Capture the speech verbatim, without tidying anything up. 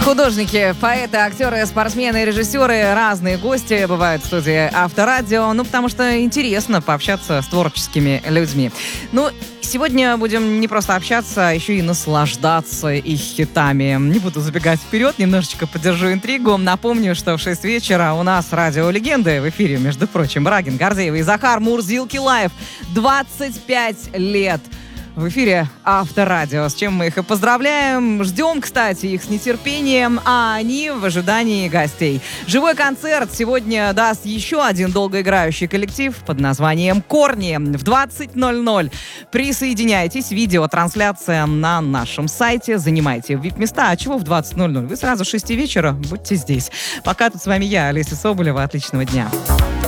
Художники, поэты, актеры, спортсмены, режиссеры, разные гости бывают в студии Авторадио, ну, потому что интересно пообщаться с творческими людьми. Ну, сегодня будем не просто общаться, а еще и наслаждаться их хитами. Не буду забегать вперед, немножечко подержу интригу. Напомню, что в шесть вечера у нас радиолегенды в эфире, между прочим, Брагин, Гордеева и Захар Мурзилки-Лайв. двадцать пять лет. В эфире Авторадио, с чем мы их и поздравляем. Ждем, кстати, их с нетерпением, а они в ожидании гостей. Живой концерт сегодня даст еще один долгоиграющий коллектив под названием «Корни» в двадцать ноль ноль. Присоединяйтесь, видеотрансляция на нашем сайте, занимайте ви ай пи-места. А чего в двадцать ноль ноль? Вы сразу с шести вечера будьте здесь. Пока тут с вами я, Олеся Соболева. Отличного дня.